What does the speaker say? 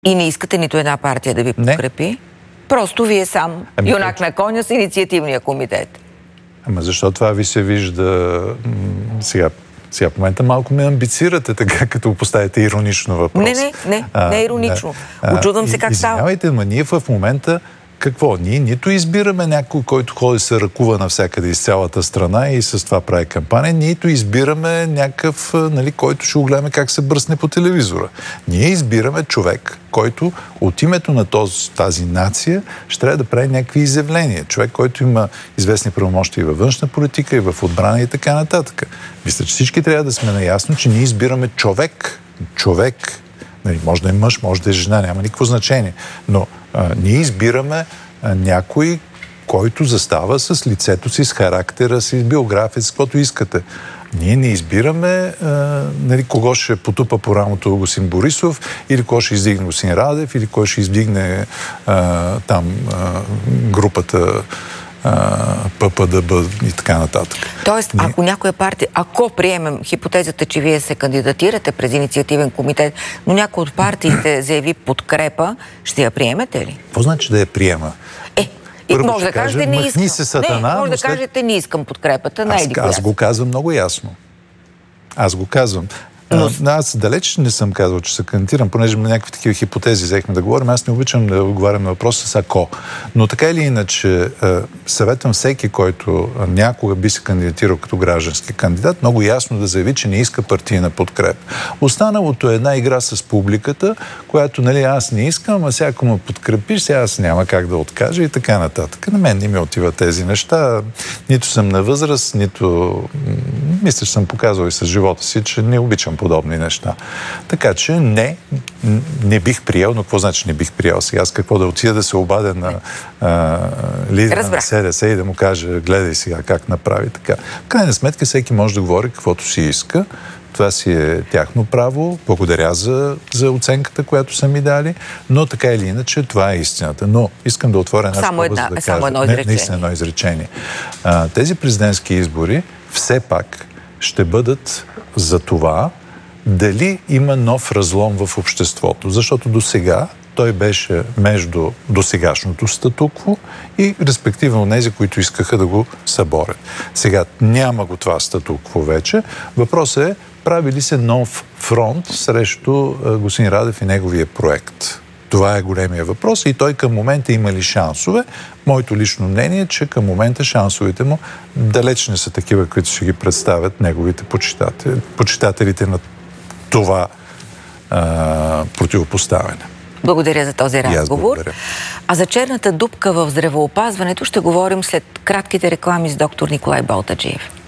И не искате нито една партия да ви подкрепи? Не. Просто вие сам, юнак на коня с инициативния комитет. Ама защо това ви се вижда сега? Сега в момента малко ме амбицирате, така като поставите иронично въпрос. Не иронично. Очудвам се как става. Извинявайте, но ние в момента какво? Ние нито избираме някой, който ходи се ръкува навсякъде из цялата страна и с това прави кампания, нито избираме някакъв, който ще го гледаме как се бръсне по телевизора. Ние избираме човек, който от името на тази нация ще трябва да прави някакви изявления. Човек, който има известни правомощия и във външна политика, и в отбрана и така нататък. Мисля, че всички трябва да сме наясно, че ние избираме човек. Може да е мъж, може да е жена, няма никакво значение. Но ние избираме някой, който застава с лицето си, с характера си, с биография, с каквото искате. Ние не избираме кого ще потупа по рамото Госин Борисов, или кой ще издигне Госин Радев, или кой ще издигне групата ППДБ и така нататък. Тоест, ако някоя партия, ако приемем хипотезата, че вие се кандидатирате през инициативен комитет, но някой от партиите заяви подкрепа, ще я приемете ли? Какво значи да я приема? Може да кажете не искам. Може да кажете не искам подкрепата. Аз го казвам много ясно. Аз далеч не съм казал, че се кандидатирам, понеже някакви такива хипотези взехме да говорим. Аз не обичам да отговарям на въпроса с ако. Но така или иначе, съветвам всеки, който някога би се кандидатирал като граждански кандидат, много ясно да заяви, че не иска партийна подкрепа. Останалото е една игра с публиката, която, аз не искам, а сега ако ме подкрепиш, сега аз няма как да откажа и така нататък. На мен не ми отива тези неща. Нито съм на възраст, нито... Мисля, че съм показал и с живота си, че не обичам подобни неща. Така че не бих приел, но какво значи не бих приел сега? Аз какво да отида да се обадя на лидера на СДС и да му кажа, гледай сега как направи така. В крайна сметка всеки може да говори каквото си иска. Това си е тяхно право. Благодаря за оценката, която са ми дали, но така или иначе това е истината. Но искам да отворя една скоба, за да кажа. Наистина едно изречение. Тези президентски избори все пак ще бъдат за това дали има нов разлом в обществото. Защото досега той беше между досегашното статукво и респективно тези, които искаха да го съборят. Сега няма го това статукво вече. Въпросът е, прави ли се нов фронт срещу Госин Радев и неговия проект? Това е големия въпрос и той към момента има ли шансове? Моето лично мнение е, че към момента шансовете му далеч не са такива, които ще ги представят неговите почитателите на това противопоставяне. Благодаря за този разговор. А за черната дупка в здравеопазването ще говорим след кратките реклами с доктор Николай Балтаджиев.